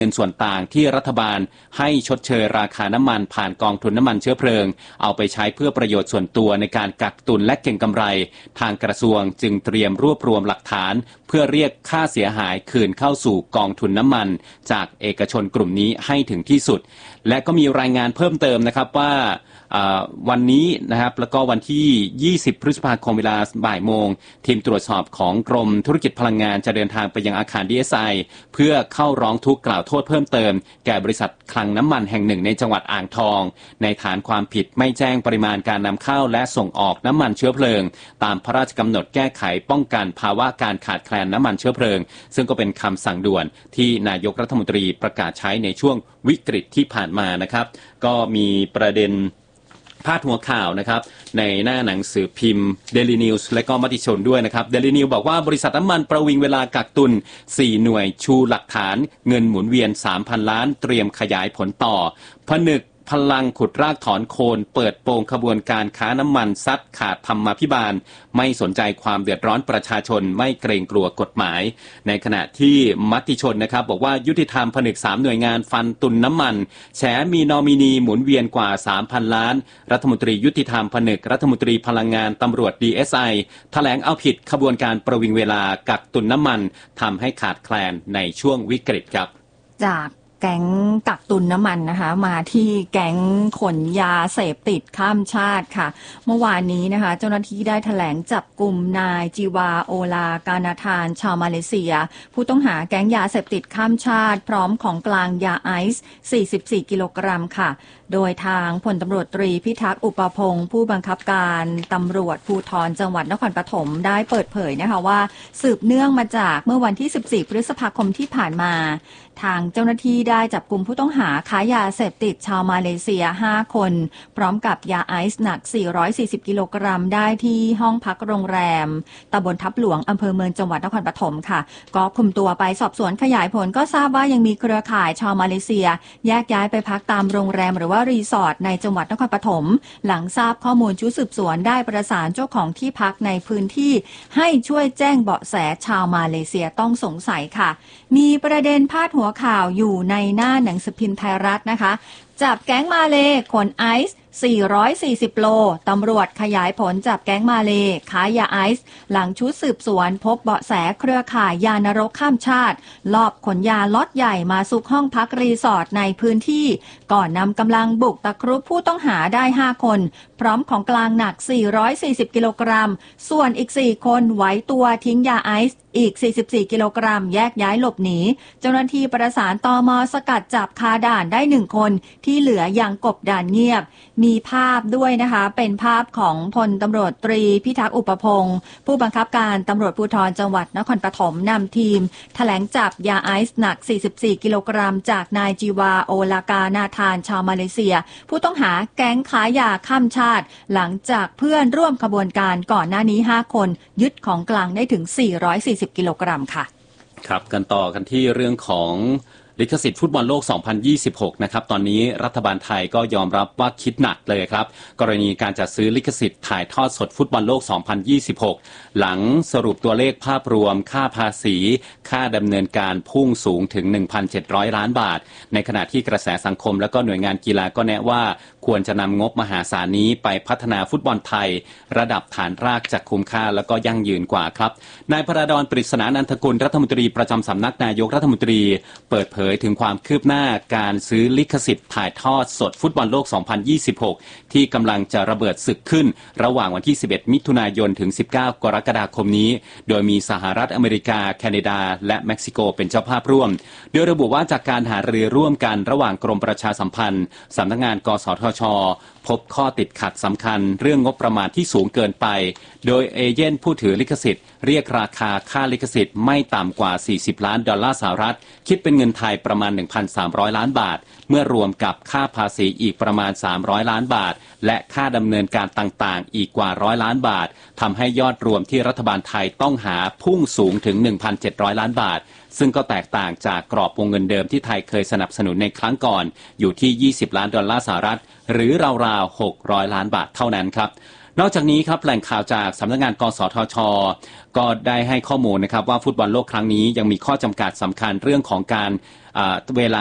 เงินส่วนต่างที่รัฐบาลให้ชดเชยราคาน้ำมันผ่านกองทุนน้ำมันเชื้อเพลิงเอาไปใช้เพื่อประโยชน์ส่วนตัวในการกักตุนและเก็งกำไรทางกระทรวงจึงเตรียมรวบรวมหลักฐานเพื่อเรียกค่าเสียหายคืนเข้าสู่กองทุนน้ำมันจากเอกชนกลุ่มนี้ให้ถึงที่สุดและก็มีรายงานเพิ่มเติมนะครับว่าวันนี้นะครับแล้วก็วันที่20พฤษภาคมเวลาบ่ายโมงทีมตรวจสอบของกรมธุรกิจพลังงานจะเดินทางไปยังอาคาร DSI เพื่อเข้าร้องทุกข์กล่าวโทษเพิ่มเติมแก่บริษัทคลังน้ำมันแห่งหนึ่งในจังหวัดอ่างทองในฐานความผิดไม่แจ้งปริมาณการนำเข้าและส่งออกน้ำมันเชื้อเพลิงตามพระราชกำหนดแก้ไขป้องกันภาวะการขาดแคลนน้ำมันเชื้อเพลิงซึ่งก็เป็นคำสั่งด่วนที่นายกรัฐมนตรีประกาศใช้ในช่วงวิกฤตที่ผ่านมานะครับก็มีประเด็นพาดหัวข่าวนะครับในหน้าหนังสือพิมพ์ Daily News และก็มติชนด้วยนะครับ Daily News บอกว่าบริษัทน้ำมันประวิงเวลากักตุน4หน่วยชูหลักฐานเงินหมุนเวียน 3,000 ล้านเตรียมขยายผลต่อผนึกพลังขุดรากถอนโคนเปิดโปงขบวนการค้าน้ำมันซัดขาดธรรมาภิบาลไม่สนใจความเดือดร้อนประชาชนไม่เกรงกลัวกฎหมายในขณะที่มติชนนะครับบอกว่ายุติธรรมผนึก3หน่วยงานฟันตุนน้ำมันแฉมีนอมินีหมุนเวียนกว่า 3,000 ล้านรัฐมนตรียุติธรรมผนึกรัฐมนตรีพลังงานตำรวจ DSI แถลงเอาผิดขบวนการประวิงเวลากักตุนน้ำมันทำให้ขาดแคลนในช่วงวิกฤตครับจากแก๊งกักตุนน้ำมันนะคะมาที่แก๊งขนยาเสพติดข้ามชาติค่ะเมื่อวานนี้นะคะเจ้าหน้าที่ได้แถลงจับกลุ่มนายจีวาโอลากานาธานชาวมาเลเซียผู้ต้องหาแก๊งยาเสพติดข้ามชาติพร้อมของกลางยาไอซ์44กิโลกรัมค่ะโดยทางพลตำรวจตรีพิทักษ์อุปพงศ์ผู้บังคับการตำรวจภูธรจังหวัดนครปฐมได้เปิดเผยนะคะว่าสืบเนื่องมาจากเมื่อวันที่14พฤษภาคมที่ผ่านมาทางเจ้าหน้าที่ได้จับกุมผู้ต้องหาค้ายาเสพติดชาวมาเลเซีย5คนพร้อมกับยาไอซ์หนัก440กิโลกรัมได้ที่ห้องพักโรงแรมตำบลทับหลวงอำเภอเมืองจังหวัดนครปฐมค่ะก็คุมตัวไปสอบสวนขยายผลก็ทราบว่ายังมีเครือข่ายชาวมาเลเซียแยกย้ายไปพักตามโรงแรมหรือว่ารีสอร์ทในจังหวัดนครปฐมหลังทราบข้อมูลชุดสืบสวนได้ประสานเจ้าของที่พักในพื้นที่ให้ช่วยแจ้งเบาะแสชาวมาเลเซียต้องสงสัยค่ะมีประเด็นพาดหัวข่าวอยู่ในหน้าหนังสือพิมพ์ไทยรัฐนะคะจับแก๊งมาเลขนไอซ์440โลตำรวจขยายผลจับแก๊งมาเลค้ายาไอซ์หลังชุดสืบสวนพบเบาะแสเครือข่ายยานรกข้ามชาติลอบขนยาล็อตใหญ่มาซุกห้องพักรีสอร์ทในพื้นที่ก่อนนำกำลังบุกตะครุบผู้ต้องหาได้5คนพร้อมของกลางหนัก440กิโลกรัมส่วนอีก4คนไหวตัวทิ้งยาไอซ์อีก44กิโลกรัมแยกย้ายหลบหนีเจ้าหน้าที่ประสานตม.สกัดจับคาด่านได้1คนที่เหลือยังกบดานเงียบมีภาพด้วยนะคะเป็นภาพของพลตำรวจตรีพิทักษ์อุปพงศ์ผู้บังคับการตำรวจภูธรจังหวัดนครปฐมนำทีมแถลงจับยาไอซ์หนัก44กิโลกรัมจากนายจีวาโอลากานาธานชาวมาเลเซียผู้ต้องหาแก๊งค้ายาข้ามชาติหลังจากเพื่อนร่วมขบวนการก่อนหน้านี้5คนยึดของกลางได้ถึง440กิโลกรัมค่ะครับกันต่อกันที่เรื่องของลิขสิทธิ์ฟุตบอลโลก 2026 นะครับตอนนี้รัฐบาลไทยก็ยอมรับว่าคิดหนักเลยครับกรณีการจัดซื้อลิขสิทธิ์ถ่ายทอดสดฟุตบอลโลก 2026 หลังสรุปตัวเลขภาพรวมค่าภาษีค่าดำเนินการพุ่งสูงถึง 1,700 ล้านบาทในขณะที่กระแสสังคมและก็หน่วยงานกีฬาก็แนะว่าควรจะนำงบมหาศาลนี้ไปพัฒนาฟุตบอลไทยระดับฐานรากจากคุ้มค่าและก็ยั่งยืนกว่าครับนายพระดอนปริศนานันทกุลรัฐมนตรีประจำสำนักนายกรัฐมนตรีเปิดเผยถึงความคืบหน้าการซื้อลิขสิทธิ์ถ่ายทอดสดฟุตบอลโลก 2026 ที่กำลังจะระเบิดศึกขึ้นระหว่างวันที่ 11 มิถุนายนถึง 19 กรกฎาคมนี้โดยมีสหรัฐอเมริกาแคนาดาและเม็กซิโกเป็นเจ้าภาพร่วมโดยระบุว่าจากการหารือร่วมกันระหว่างกรมประชาสัมพันธ์สำนักงานกสทช.พบข้อติดขัดสำคัญเรื่องงบประมาณที่สูงเกินไปโดยเอเจนต์ผู้ถือลิขสิทธิ์เรียกราคาค่าลิขสิทธิ์ไม่ต่ำกว่า$40 ล้านคิดเป็นเงินไทยประมาณ 1,300 ล้านบาทเมื่อรวมกับค่าภาษีอีกประมาณ$300 ล้านและค่าดำเนินการต่างๆอีกกว่า100 ล้านบาททำให้ยอดรวมที่รัฐบาลไทยต้องหาพุ่งสูงถึง 1,700 ล้านบาทซึ่งก็แตกต่างจากกรอบวงเงินเดิมที่ไทยเคยสนับสนุนในครั้งก่อนอยู่ที่$20 ล้านหรือราวๆ600 ล้านบาทเท่านั้นครับนอกจากนี้ครับแหล่งข่าวจากสำนักงานกสทช.ก็ได้ให้ข้อมูลนะครับว่าฟุตบอลโลกครั้งนี้ยังมีข้อจำกัดสำคัญเรื่องของการเวลา